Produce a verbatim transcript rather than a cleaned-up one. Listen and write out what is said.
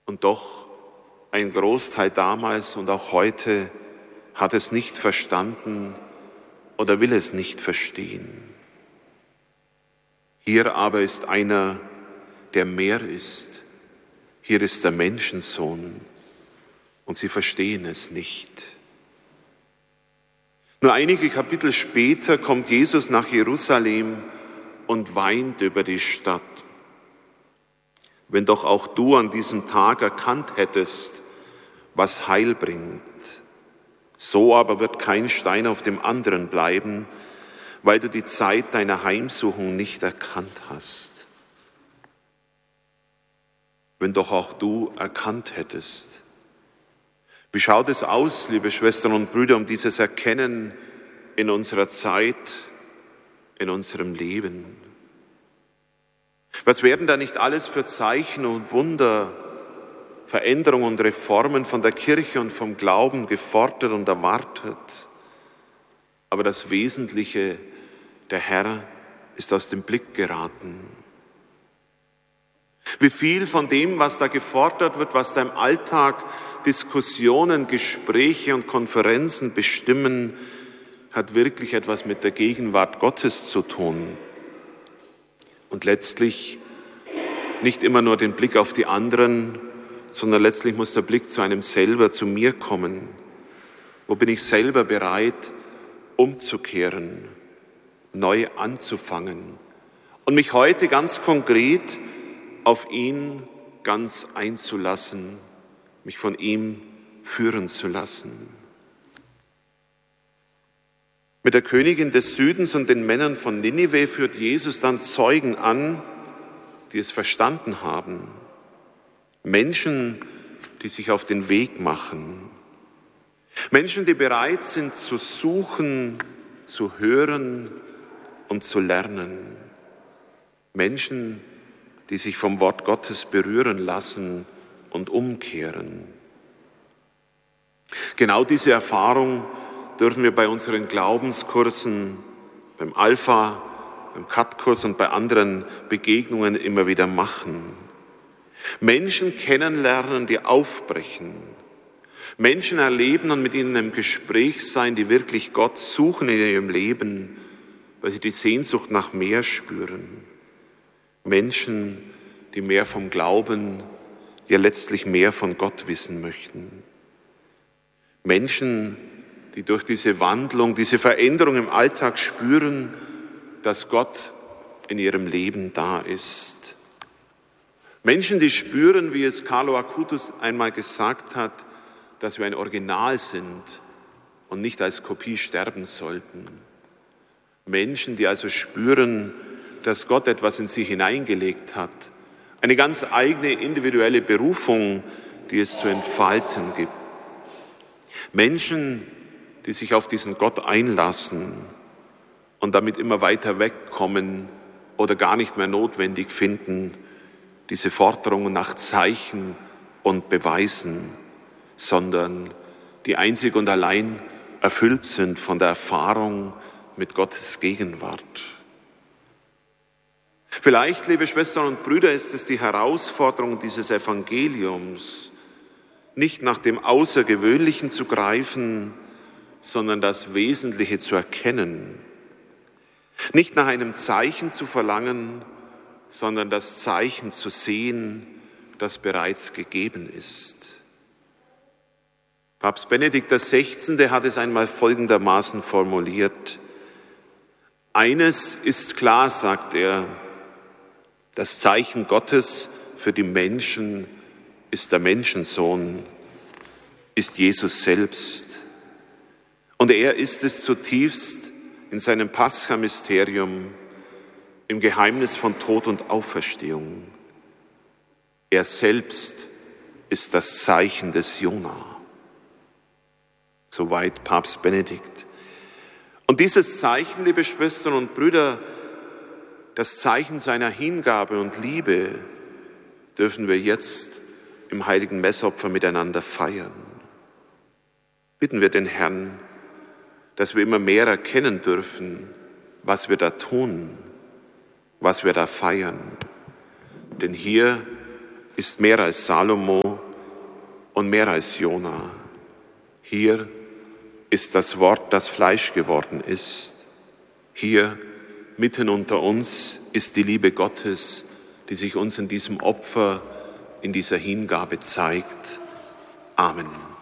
Und doch ein Großteil damals und auch heute hat es nicht verstanden oder will es nicht verstehen. Hier aber ist einer, der mehr ist. Hier ist der Menschensohn und sie verstehen es nicht. Nur einige Kapitel später kommt Jesus nach Jerusalem und weint über die Stadt. Wenn doch auch du an diesem Tag erkannt hättest, was Heil bringt. So aber wird kein Stein auf dem anderen bleiben, weil du die Zeit deiner Heimsuchung nicht erkannt hast. Wenn doch auch du erkannt hättest. Wie schaut es aus, liebe Schwestern und Brüder, um dieses Erkennen in unserer Zeit, in unserem Leben? Was werden da nicht alles für Zeichen und Wunder, Veränderungen und Reformen von der Kirche und vom Glauben gefordert und erwartet? Aber das Wesentliche, der Herr, ist aus dem Blick geraten. Wie viel von dem, was da gefordert wird, was da im Alltag Diskussionen, Gespräche und Konferenzen bestimmen, hat wirklich etwas mit der Gegenwart Gottes zu tun. Und letztlich nicht immer nur den Blick auf die anderen, sondern letztlich muss der Blick zu einem selber, zu mir kommen. Wo bin ich selber bereit, umzukehren, neu anzufangen und mich heute ganz konkret auf ihn ganz einzulassen, mich von ihm führen zu lassen. Mit der Königin des Südens und den Männern von Ninive führt Jesus dann Zeugen an, die es verstanden haben. Menschen, die sich auf den Weg machen. Menschen, die bereit sind zu suchen, zu hören und zu lernen. Menschen, die sich vom Wort Gottes berühren lassen und umkehren. Genau diese Erfahrung dürfen wir bei unseren Glaubenskursen, beim Alpha, beim Kat-Kurs und bei anderen Begegnungen immer wieder machen. Menschen kennenlernen, die aufbrechen. Menschen erleben und mit ihnen im Gespräch sein, die wirklich Gott suchen in ihrem Leben, weil sie die Sehnsucht nach mehr spüren. Menschen, die mehr vom Glauben, ja letztlich mehr von Gott wissen möchten. Menschen, die durch diese Wandlung, diese Veränderung im Alltag spüren, dass Gott in ihrem Leben da ist. Menschen, die spüren, wie es Carlo Acutis einmal gesagt hat, dass wir ein Original sind und nicht als Kopie sterben sollten. Menschen, die also spüren, dass Gott etwas in sie hineingelegt hat, eine ganz eigene individuelle Berufung, die es zu entfalten gibt. Menschen, die sich auf diesen Gott einlassen und damit immer weiter wegkommen oder gar nicht mehr notwendig finden, diese Forderungen nach Zeichen und Beweisen, sondern die einzig und allein erfüllt sind von der Erfahrung mit Gottes Gegenwart. Vielleicht, liebe Schwestern und Brüder, ist es die Herausforderung dieses Evangeliums, nicht nach dem Außergewöhnlichen zu greifen, sondern das Wesentliche zu erkennen. Nicht nach einem Zeichen zu verlangen, sondern das Zeichen zu sehen, das bereits gegeben ist. Papst Benedikt der Sechzehnte hat es einmal folgendermaßen formuliert: Eines ist klar, sagt er, das Zeichen Gottes für die Menschen ist der Menschensohn, ist Jesus selbst. Und er ist es zutiefst in seinem Pascha-Mysterium, im Geheimnis von Tod und Auferstehung. Er selbst ist das Zeichen des Jona. Soweit Papst Benedikt. Und dieses Zeichen, liebe Schwestern und Brüder, das Zeichen seiner Hingabe und Liebe, dürfen wir jetzt im heiligen Messopfer miteinander feiern. Bitten wir den Herrn, dass wir immer mehr erkennen dürfen, was wir da tun, was wir da feiern. Denn hier ist mehr als Salomo und mehr als Jona. Hier ist das Wort, das Fleisch geworden ist. Hier, mitten unter uns, ist die Liebe Gottes, die sich uns in diesem Opfer, in dieser Hingabe zeigt. Amen.